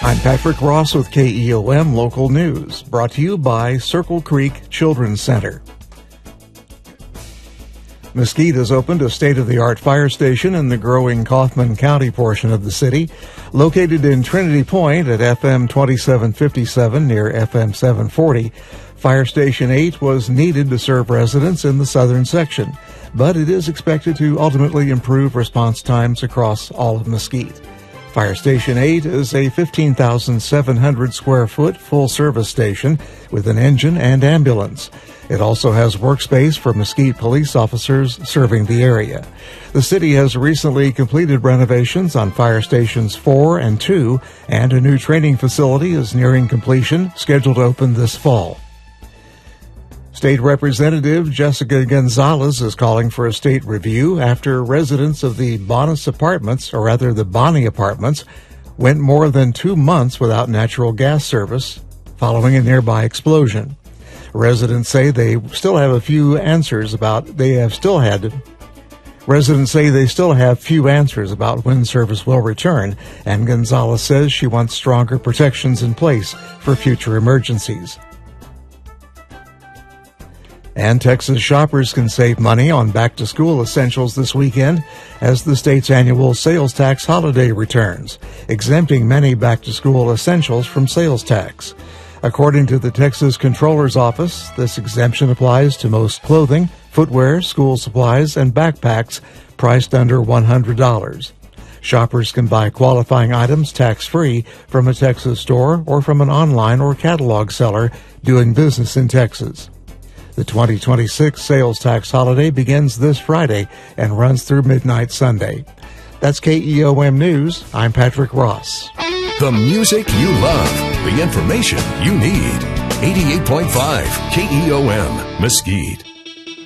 I'm Patrick Ross with KEOM Local News, brought to you by Circle Creek Children's Center. Mesquite has opened a state-of-the-art fire station in the growing Kaufman County portion of the city. Located in Trinity Point at FM 2757 near FM 740, Fire Station 8 was needed to serve residents in the southern section, but it is expected to ultimately improve response times across all of Mesquite. Fire Station 8 is a 15,700 square foot full-service station with an engine and ambulance. It also has workspace for Mesquite police officers serving the area. The city has recently completed renovations on Fire Stations 4 and 2, and a new training facility is nearing completion, scheduled to open this fall. State Representative Jessica Gonzalez is calling for a state review after residents of the Bonnie Apartments, went more than 2 months without natural gas service following a nearby explosion. Residents say they still have few answers about when service will return, and Gonzalez says she wants stronger protections in place for future emergencies. And Texas shoppers can save money on back-to-school essentials this weekend as the state's annual sales tax holiday returns, exempting many back-to-school essentials from sales tax. According to the Texas Comptroller's Office, this exemption applies to most clothing, footwear, school supplies, and backpacks priced under $100. Shoppers can buy qualifying items tax-free from a Texas store or from an online or catalog seller doing business in Texas. The 2026 sales tax holiday begins this Friday and runs through midnight Sunday. That's KEOM News. I'm Patrick Ross. The music you love, the information you need. 88.5 KEOM Mesquite.